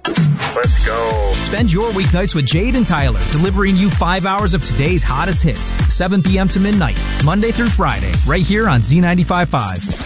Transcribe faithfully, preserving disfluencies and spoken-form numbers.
Let's go. Spend your weeknights with Jade and Tyler, delivering you five hours of today's hottest hits, seven p.m. to midnight, Monday through Friday, right here on Z ninety-five point five.